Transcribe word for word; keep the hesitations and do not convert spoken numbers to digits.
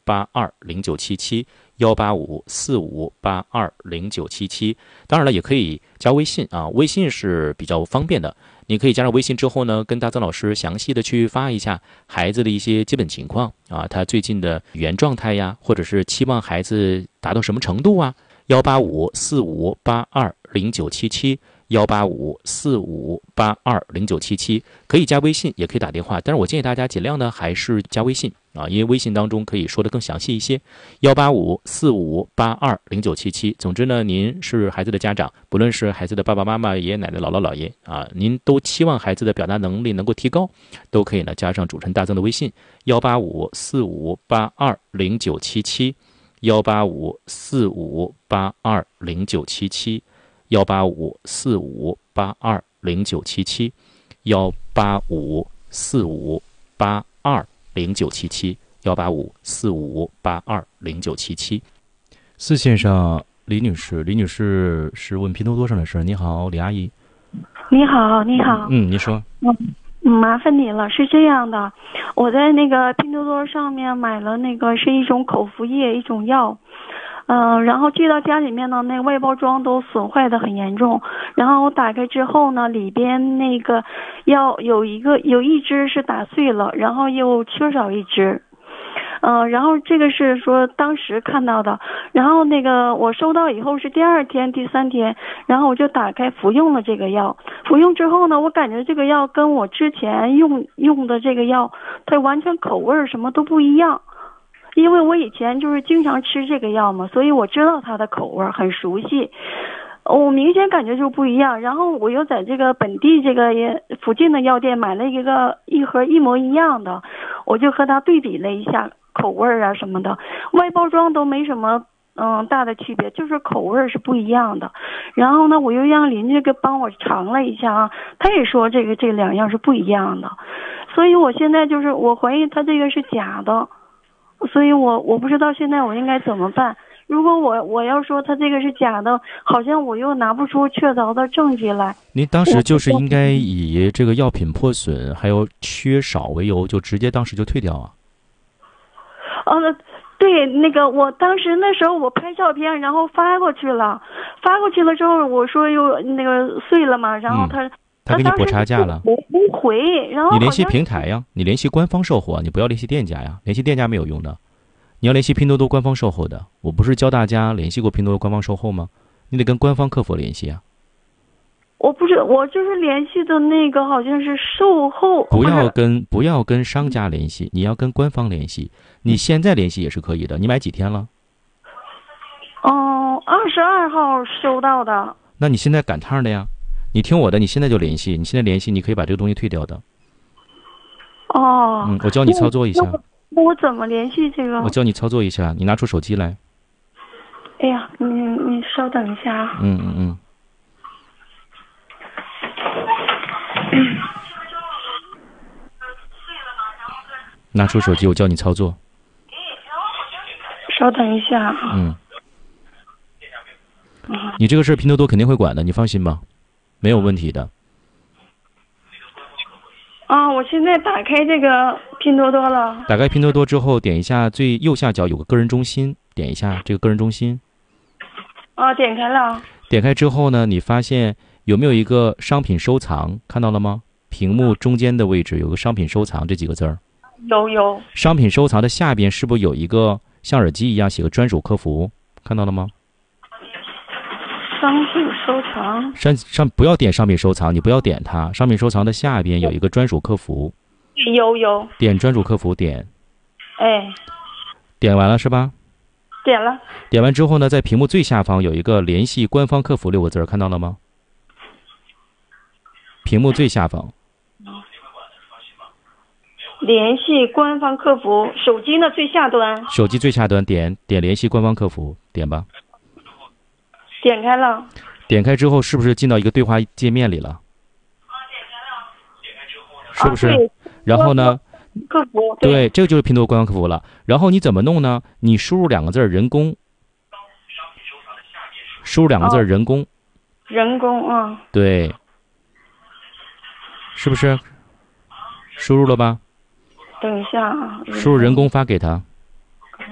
八二零九七七，幺八五四五八二零九七七。当然了，也可以加微信啊，微信是比较方便的。你可以加上微信之后呢，跟大曾老师详细的去发一下孩子的一些基本情况啊，他最近的语言状态呀，或者是期望孩子达到什么程度啊。幺八五四五八二零九七七，幺八五四五八二零九七七，可以加微信，也可以打电话，但是我建议大家尽量呢还是加微信啊，因为微信当中可以说的更详细一些。幺八五四五八二零九七七。总之呢，您是孩子的家长，不论是孩子的爸爸妈妈、爷爷奶奶、姥姥姥爷啊，您都期望孩子的表达能力能够提高，都可以呢加上主持人大曾的微信幺八五四五八二零九七七，幺八五四五八二零九七七，幺八五四五八二零九七七，幺八五四五八二零九七七，幺八五四五八二零九七七。四线上李女士，李女士是问拼多多上的事。你好，李阿姨。 你好，你好。 嗯，你说。 嗯，麻烦你了。是这样的，我在那个拼多多上面买了那个是一种口服液，一种药。嗯、呃，然后寄到家里面呢，那个外包装都损坏的很严重。然后我打开之后呢，里边那个药有一个有一支是打碎了，然后又缺少一支。呃，然后这个是说当时看到的，然后那个我收到以后是第二天、第三天，然后我就打开服用了这个药。服用之后呢，我感觉这个药跟我之前用用的这个药，它完全口味什么都不一样。因为我以前就是经常吃这个药嘛，所以我知道它的口味，很熟悉。我明显感觉就不一样。然后我又在这个本地这个也附近的药店买了一个一盒一模一样的，我就和它对比了一下口味啊什么的，外包装都没什么嗯大的区别，就是口味是不一样的。然后呢，我又让邻居给帮我尝了一下啊，他也说这个这两样是不一样的，所以我现在就是我怀疑他这个是假的，所以我我不知道现在我应该怎么办。如果我我要说他这个是假的，好像我又拿不出确凿的证据来。 您当时就是应该以这个药品破损还有缺少为由，就直接当时就退掉啊。 呃，对，那个我当时那时候我拍照片，然后发过去了，发过去了之后，我说又那个碎了嘛，然后他、嗯、 他给你补差价了， 没回，然后你联系平台呀，你联系官方售后啊，你不要联系店家呀，联系店家没有用的，你要联系拼多多官方售后的。我不是教大家联系过拼多多官方售后吗？你得跟官方客服联系啊。 我不是，我就是联系的那个好像是售后。 不要跟不要跟商家联系，你要跟官方联系。你现在联系也是可以的。你买几天了？ 哦，二十二号收到的。 那你现在赶趟的呀？你听我的，你现在就联系。你现在联系，你可以把这个东西退掉的。 哦。 嗯，我教你操作一下。 那 我, 那我怎么联系这个？ 我教你操作一下，你拿出手机来。 哎呀，你你稍等一下啊。 嗯嗯嗯。拿出手机，我教你操作。 稍等一下。 嗯。你这个事儿拼多多肯定会管的，你放心吧，没有问题的。 啊，我现在打开这个拼多多了。 打开拼多多之后，点一下最右下角有个个人中心，点一下这个个人中心。 啊，点开了。 点开之后呢，你发现有没有一个商品收藏？看到了吗？屏幕中间的位置有个商品收藏这几个字儿。 有有。 商品收藏的下边是不是有一个像耳机一样写个专属客服？看到了吗？ 商品收藏。 上上不要点商品收藏，你不要点它。商品收藏的下边有一个专属客服。 有有。 点专属客服，点。 哎。 点完了是吧？ 点了。 点完之后呢，在屏幕最下方有一个联系官方客服六个字，看到了吗？屏幕最下方。 联系官方客服，手机的最下端。 手机最下端点点联系官方客服，点吧。 点开了。 点开之后是不是进到一个对话界面里了？ 啊，点开了。点开之后呢？ 是不是？ 啊、 然后呢？ 客服。 对, 对，这个就是拼多多官方客服了。然后你怎么弄呢？你输入两个字人工。输入两个字人工。哦、 人工啊、嗯。 对。是不是？输入了吧？ 等一下啊。 输入人工发给他。